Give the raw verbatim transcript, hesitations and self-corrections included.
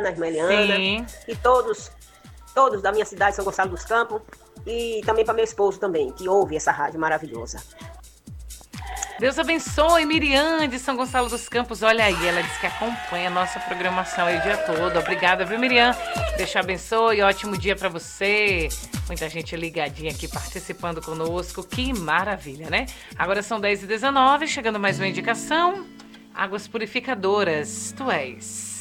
Eliana, a irmã Eliana. Sim. E todos, todos da minha cidade, São Gonçalo dos Campos. E também para meu esposo também, que ouve essa rádio maravilhosa. Deus abençoe, Miriam de São Gonçalo dos Campos. Olha aí, ela disse que acompanha a nossa programação aí o dia todo. Obrigada, viu, Miriam? Deus te abençoe, ótimo dia para você. Muita gente ligadinha aqui participando conosco. Que maravilha, né? Agora são dez e dezenove, chegando mais uma indicação. Águas purificadoras, tu és.